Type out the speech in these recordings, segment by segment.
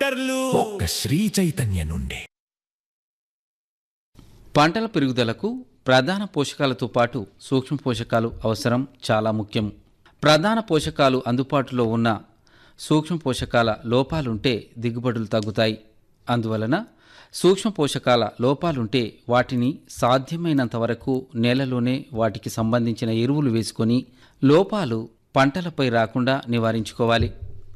స్టిక్కర్లు ఒక్క శ్రీ చైతన్య నుండి. పంటల పెరుగుదలకు ప్రధాన పోషకాలతో పాటు సూక్ష్మ పోషకాలు అవసరం చాలా ముఖ్యం. ప్రధాన పోషకాలు అందుబాటులో ఉన్న సూక్ష్మ పోషకాల లోపాలుంటే దిగుబడులు తగ్గుతాయి. అందువలన సూక్ష్మ పోషకాల లోపాలుంటే వాటిని సాధ్యమైనంత వరకు నేలలోనే వాటికి సంబంధించిన ఎరువులు వేసుకొని లోపాలు పంటలపై రాకుండా నివారించుకోవాలి.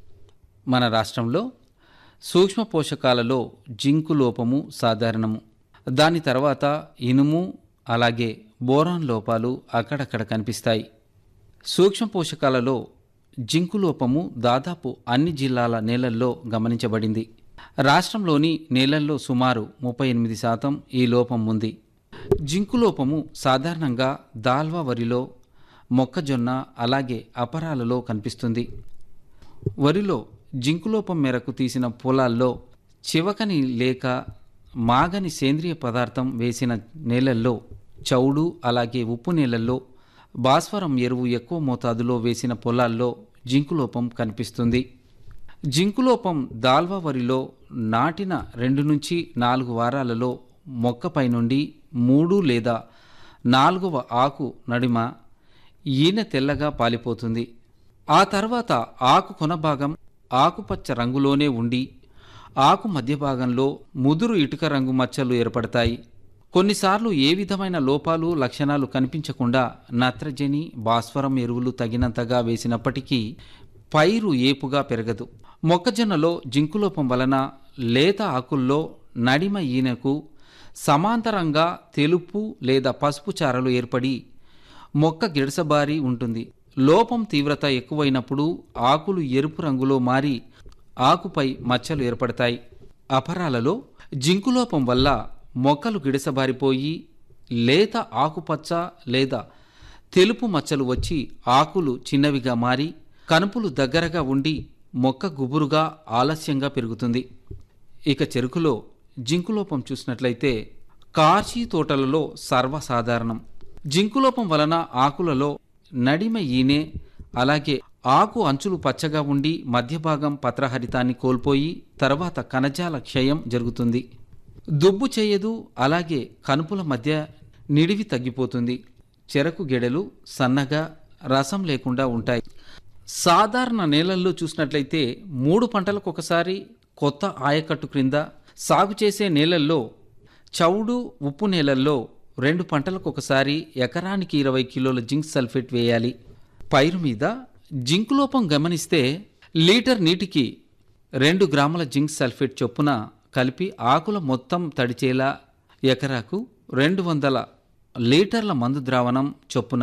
మన రాష్ట్రంలో సూక్ష్మ పోషకాలలో జింకు లోపము సాధారణము. దాని తర్వాత ఇనుము అలాగే బోరాన్ లోపాలు అక్కడక్కడ కనిపిస్తాయి. సూక్ష్మ పోషకాలలో జింకు లోపము దాదాపు అన్ని జిల్లాల నేలల్లో గమనించబడింది. రాష్ట్రంలోని నేలల్లో సుమారు 38% ఈ లోపం ఉంది. జింకు లోపము సాధారణంగా దాల్వా వరిలో, మొక్కజొన్న అలాగే అపరాలలో కనిపిస్తుంది. వరిలో జింకు లోపం మేరకు తీసిన పొలాల్లో చివకని లేక మాగని సేంద్రియ పదార్థం వేసిన నేలల్లో, చౌడు అలాగే ఉప్పు నేలల్లో, భాస్వరం ఎరువు ఎక్కువ మోతాదులో వేసిన పొలాల్లో జింకు లోపం కనిపిస్తుంది. జింకు లోపం దాల్వా వరిలో నాటిన 2 నుంచి 4 వారాలలో మొక్కపై నుండి 3 లేదా 4వ ఆకు నడిమ ఈనె తెల్లగా పాలిపోతుంది. ఆ తర్వాత ఆకు కొన భాగం ఆకుపచ్చ రంగులోనే ఉండి ఆకు మధ్య భాగంలో ముదురు ఇటుక రంగు మచ్చలు ఏర్పడతాయి. కొన్నిసార్లు ఏ విధమైన లోపాలు లక్షణాలు కనిపించకుండా నత్రజని, భాస్వరం ఎరువులు తగినంతగా వేసినప్పటికీ పైరు ఏపుగా పెరగదు. మొక్కజొన్నలో జింకులోపం వలన లేత ఆకుల్లో నడిమ ఈనెకు సమాంతరంగా తెలుపు లేదా పసుపు చారలు ఏర్పడి మొక్క గిడసబారి ఉంటుంది. లోపం తీవ్రత ఎక్కువైనప్పుడు ఆకులు ఎరుపు రంగులో మారి ఆకుపై మచ్చలు ఏర్పడతాయి. అపరాలలో జింకులోపం వల్ల మొక్కలు గిడసబారిపోయి లేత ఆకుపచ్చ లేదా తెలుపు మచ్చలు వచ్చి ఆకులు చిన్నవిగా మారి కనుపులు దగ్గరగా ఉండి మొక్క గుబురుగా ఆలస్యంగా పెరుగుతుంది. ఇక చెరుకులో జింకులోపం చూసినట్లయితే కార్షి తోటలలో సర్వసాధారణం. జింకులోపం వలన ఆకులలో నడిమ ఈనె అలాగే ఆకు అంచులు పచ్చగా ఉండి మధ్య భాగం పత్రహరితాన్ని కోల్పోయి తర్వాత కణజాల క్షయం జరుగుతుంది. దుబ్బు చేయదు అలాగే కనుపుల మధ్య నిడివి తగ్గిపోతుంది. చెరకు గెడలు సన్నగా రసం లేకుండా ఉంటాయి. సాధారణ నేలల్లో చూసినట్లయితే 3 పంటలకు ఒకసారి కొత్త ఆయకట్టు క్రింద సాగు చేసే నేలల్లో, చౌడు ఉప్పు నేలల్లో 2 పంటలకు ఒకసారి ఎకరానికి 20 కిలోల జింక్ సల్ఫేట్ వేయాలి. పైరు మీద జింకు లోపం గమనిస్తే లీటర్ నీటికి 2 గ్రాముల జింక్ సల్ఫేట్ చొప్పున కలిపి ఆకుల మొత్తం తడిచేలా ఎకరాకు 200 లీటర్ల మందు ద్రావణం చొప్పున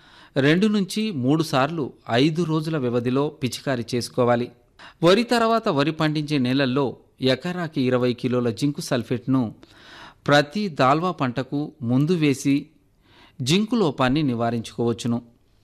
2 నుంచి 3 సార్లు 5 రోజుల వ్యవధిలో పిచికారీ చేసుకోవాలి. వరి తర్వాత వరి పండించే నేలల్లో ఎకరాకి 20 కిలోల జింకు సల్ఫేట్ను ప్రతి దాల్వా పంటకు ముందు వేసి జింకు లోపాన్ని నివారించుకోవచ్చును.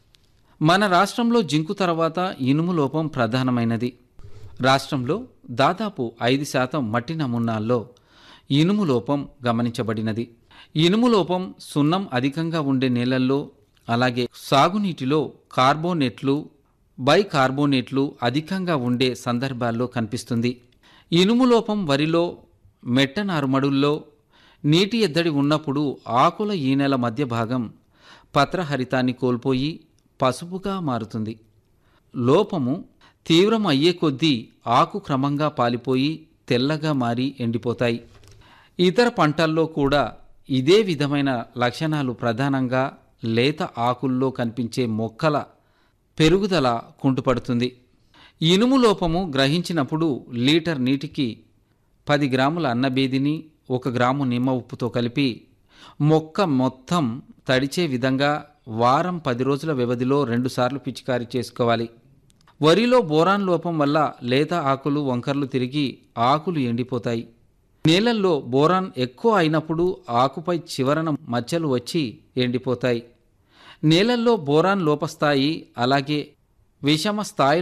మన రాష్ట్రంలో జింకు తర్వాత ఇనుము లోపం ప్రధానమైనది. రాష్ట్రంలో దాదాపు 5% మట్టి నమూనాల్లో ఇనుము లోపం గమనించబడినది. ఇనుము లోపం సున్నం అధికంగా ఉండే నేలల్లో అలాగే సాగునీటిలో కార్బోనేట్లు, బైకార్బోనేట్లు అధికంగా ఉండే సందర్భాల్లో కనిపిస్తుంది. ఇనుము లోపం వరిలో మెట్ట నారుమడుల్లో నీటి ఎద్దడి ఉన్నప్పుడు ఆకుల ఈనెల మధ్య భాగం పత్రహరితాన్ని కోల్పోయి పసుపుగా మారుతుంది. లోపము తీవ్రం అయ్యే కొద్దీ ఆకు క్రమంగా పాలిపోయి తెల్లగా మారి ఎండిపోతాయి. ఇతర పంటల్లో కూడా ఇదే విధమైన లక్షణాలు ప్రధానంగా లేత ఆకుల్లో కనిపించే మొక్కల పెరుగుదల కుంటుపడుతుంది. ఇనుము లోపము గ్రహించినప్పుడు లీటర్ నీటికి 10 గ్రాముల అన్నబేదిని 1 గ్రాము నిమ్మ ఉప్పుతో కలిపి మొక్క మొత్తం తడిచే విధంగా వారం 10 రోజుల వ్యవధిలో 2 సార్లు పిచికారీ చేసుకోవాలి. వరిలో బోరాన్ లోపం వల్ల లేత ఆకులు వంకర్లు తిరిగి ఆకులు ఎండిపోతాయి. నేలల్లో బోరాన్ ఎక్కువ అయినప్పుడు ఆకుపై చివరన మచ్చలు వచ్చి ఎండిపోతాయి. నేలల్లో బోరాన్ లోపస్థాయి అలాగే విషమ స్థాయి